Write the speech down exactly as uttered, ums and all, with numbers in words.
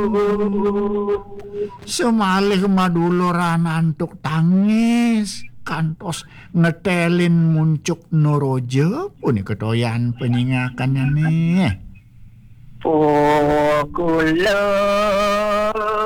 Semalih maduluran antuk tangis kantos ngetelin muncuk noroje puni ketoyan penyingakannya nih. Pukul